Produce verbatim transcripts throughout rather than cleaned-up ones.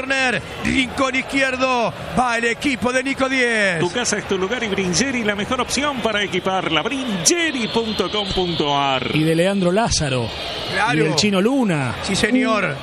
córner, rincón izquierdo, va el equipo de Nico Díez. Tu casa es tu lugar y Bringeri la mejor opción para equiparla. Bringeri punto com punto ar. Y de Leandro Lázaro. Claro. Y del Chino Luna. Sí, señor.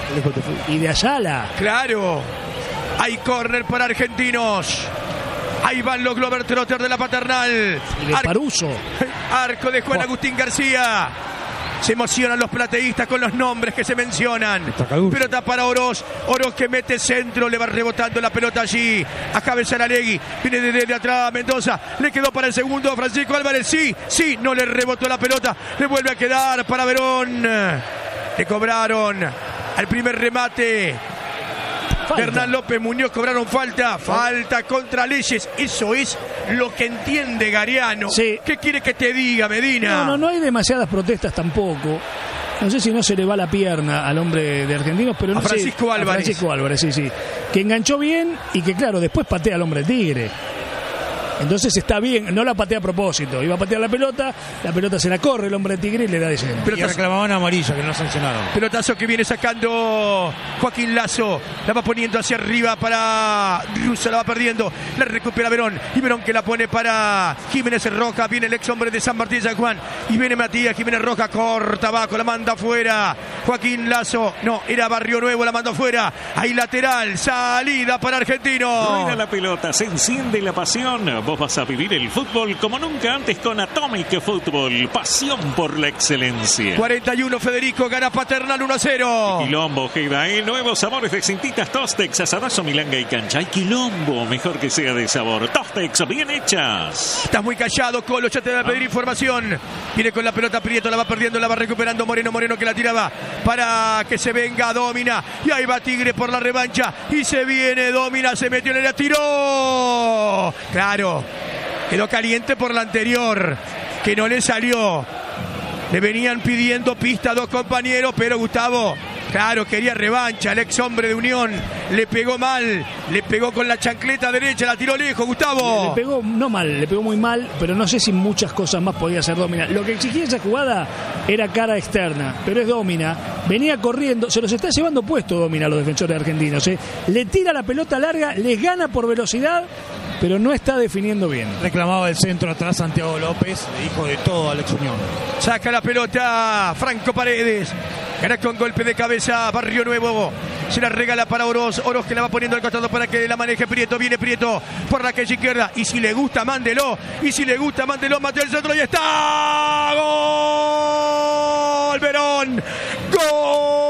Y de Ayala. Claro. Hay córner para Argentinos. Ahí van los Globetrotters de la Paternal. Y de Ar- Paruso. Arco de Juan Agustín García. Se emocionan los plateístas con los nombres que se mencionan. Pelota para Oroz. Oroz que mete centro. Le va rebotando la pelota allí. A cabeza Alegui. Viene desde atrás Mendoza. Le quedó para el segundo Francisco Álvarez. Sí, sí. No le rebotó la pelota. Le vuelve a quedar para Verón. Le cobraron al primer remate. Falta. Hernán López Muñoz cobraron falta. Falta contra Leyes. Eso es lo que entiende Gariano. Sí. ¿Qué quiere que te diga, Medina? No, no, no hay demasiadas protestas tampoco. No sé si no se le va la pierna al hombre de Argentinos, pero no a Francisco sé, Álvarez. A Francisco Álvarez, sí, sí. Que enganchó bien y que, claro, después patea al hombre Tigre. Entonces está bien, no la patea a propósito. Iba a patear la pelota, la pelota se la corre el hombre de Tigre y le da de lleno. Y reclamaban amarilla, que no sancionaron. Pelotazo que viene sacando Joaquín Lazo. La va poniendo hacia arriba para Russo, la va perdiendo. La recupera Verón. Y Verón que la pone para Jiménez Roja. Viene el ex hombre de San Martín de San Juan. Y viene Matías Jiménez Roja. Corta abajo, la manda afuera. Joaquín Lazo. No, era Barrio Nuevo, la manda afuera. Ahí lateral. Salida para Argentinos. Rueda la pelota, se enciende la pasión. Vos vas a vivir el fútbol como nunca antes con Atomic Fútbol. Pasión por la excelencia. cuarenta y uno Federico, gana Paternal uno a cero. Quilombo, Gedae, nuevos sabores de cintitas Tostex, asadazo, milanga y cancha. Hay quilombo, mejor que sea de sabor. Tostex, bien hechas. Estás muy callado, Colo, ya te va a pedir información. Viene con la pelota Prieto, la va perdiendo, la va recuperando Moreno, Moreno que la tiraba para que se venga Domina. Y ahí va Tigre por la revancha. Y se viene Domina, se metió en el tiró. Claro. Quedó caliente por la anterior, que no le salió. Le venían pidiendo pista a dos compañeros, pero Gustavo, claro, quería revancha. El ex hombre de Unión le pegó mal, le pegó con la chancleta derecha, la tiró lejos, Gustavo. Le, le pegó no mal, le pegó muy mal, pero no sé si muchas cosas más podía hacer Domina. Lo que exigía esa jugada era cara externa, pero es Domina. Venía corriendo, se los está llevando puesto Domina a los defensores argentinos. ¿eh? Le tira la pelota larga, les gana por velocidad, pero no está definiendo bien. Reclamaba el centro atrás Santiago López, le dijo de todo a Alex Unión. Saca la pelota Franco Paredes. Gana con golpe de cabeza Barrio Nuevo. Se la regala para Oroz. Oroz que la va poniendo al costado para que la maneje Prieto. Viene Prieto por la calle izquierda. Y si le gusta, mándelo. Y si le gusta, mándelo. Mateo el centro y está. ¡Gol! Verón. ¡Gol!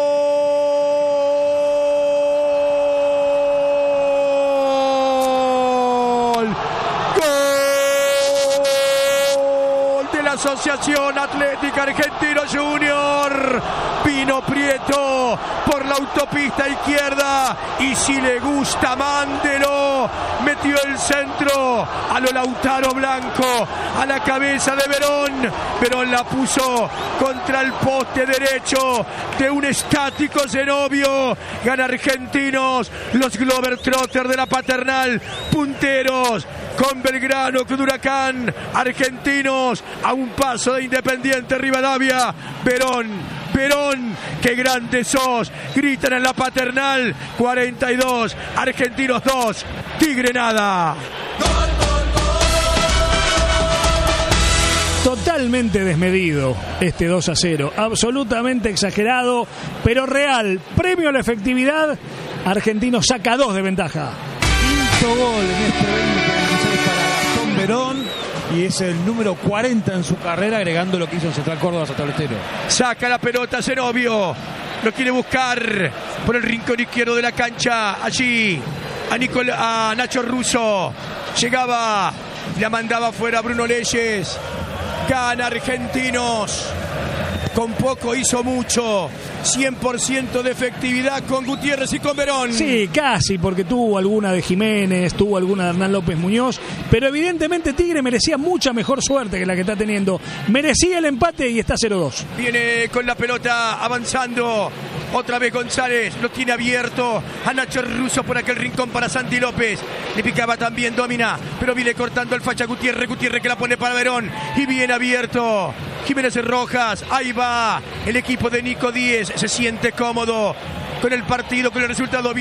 Asociación Atlética Argentino Junior. Pino Prieto por la autopista izquierda. Y si le gusta, mándelo. Metió el centro a lo Lautaro Blanco, a la cabeza de Verón. Verón la puso contra el poste derecho de un estático Zenobio. Gana Argentinos. Los Globetrotters de la Paternal, punteros con Belgrano, con Huracán. Argentinos a un paso de Independiente Rivadavia. Verón, Verón, qué grande sos. Gritan en la Paternal. cuarenta y dos, Argentinos dos, Tigre nada. Totalmente desmedido este dos a cero, absolutamente exagerado, pero real. Premio a la efectividad, Argentino saca dos de ventaja. Quinto gol en este veinte veintiséis para Gastón Verón, y es el número cuarenta en su carrera, agregando lo que hizo en Central Córdoba hasta el estero. Saca la pelota Zenobio, lo quiere buscar por el rincón izquierdo de la cancha. Allí a, Nicol a Nacho Russo, llegaba, la mandaba fuera Bruno Leyes. Gana Argentinos. Con poco hizo mucho. cien por ciento de efectividad con Gutiérrez y con Verón. Sí, casi, porque tuvo alguna de Jiménez, tuvo alguna de Hernán López Muñoz, pero evidentemente Tigre merecía mucha mejor suerte que la que está teniendo. Merecía el empate y está cero dos. Viene con la pelota avanzando. Otra vez González, lo tiene abierto a Nacho Russo por aquel rincón para Santi López. Le picaba también Domina, pero viene cortando el facha Gutiérrez. Gutiérrez que la pone para Verón. Y viene abierto Jiménez Rojas. Ahí va el equipo de Nico Díez. Se siente cómodo con el partido, con el resultado.